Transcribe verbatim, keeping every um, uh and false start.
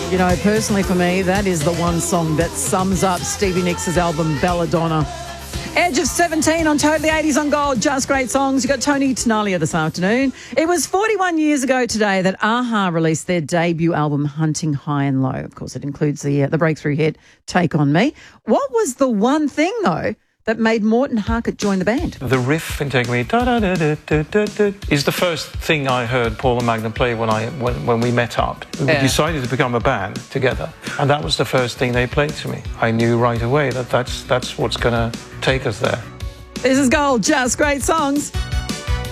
You know, personally for me, that is the one song that sums up Stevie Nicks' album Belladonna. Edge of seventeen on Totally eighties on Gold. Just great songs. You got Tony Tenalia this afternoon. It was forty-one years ago today that a-ha released their debut album Hunting High and Low. Of course, it includes the uh, the breakthrough hit Take On Me. What was the one thing, though, that made Morten Harket join the band? The riff in Take On Me da, da, da, da, da, da, da, is the first thing I heard Paul and Magnum play when I when, when we met up. We Yeah. decided to become a band together, and that was the first thing they played to me. I knew right away that that's, that's what's going to take us there. This is Gold. Just great songs.